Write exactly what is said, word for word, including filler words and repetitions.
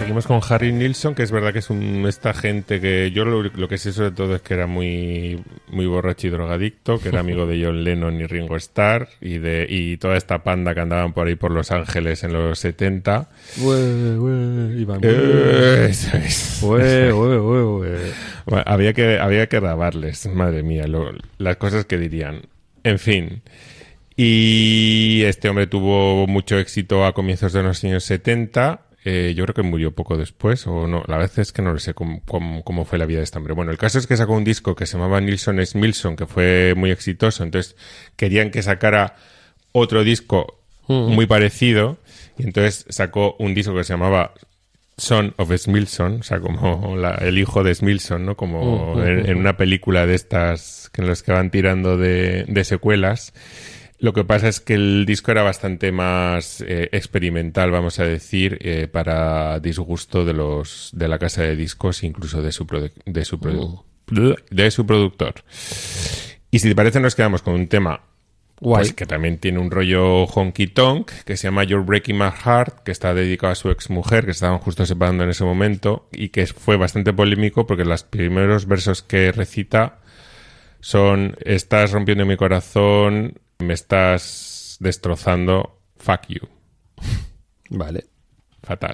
seguimos con Harry Nilsson, que es verdad que es un, esta gente que yo lo, lo que sé sobre todo es que era muy, muy borracho y drogadicto, que era amigo de John Lennon y Ringo Starr y de y toda esta panda que andaban por ahí por Los Ángeles en los setenta. Ué, ué, Iván, Eh, eso es. ué, ué, ué, ué. Bueno, había que había que grabarles, madre mía, lo, las cosas que dirían. En fin. Y este hombre tuvo mucho éxito a comienzos de los años setenta. Eh, yo creo que murió poco después, o no, la verdad es que no lo sé cómo, cómo, cómo fue la vida de este hombre. Bueno, el caso es que sacó un disco que se llamaba Nilsson S. Milson, que fue muy exitoso, entonces querían que sacara otro disco Uh-huh. muy parecido, y entonces sacó un disco que se llamaba Son of Smilson, o sea, como la, el hijo de Smilson, ¿no? Como Uh-huh. en, en una película de estas que en las que van tirando de, de secuelas. Lo que pasa es que el disco era bastante más eh, experimental, vamos a decir, eh, para disgusto de los de la casa de discos, incluso de su produ- de su produ- Uh. de su productor. Y si te parece, nos quedamos con un tema Guay. pues, que también tiene un rollo honky tonk, que se llama You're Breaking My Heart, que está dedicado a su ex mujer, que estaban justo separando en ese momento, y que fue bastante polémico porque los primeros versos que recita son: estás rompiendo mi corazón, me estás destrozando, fuck you. Vale. Fatal.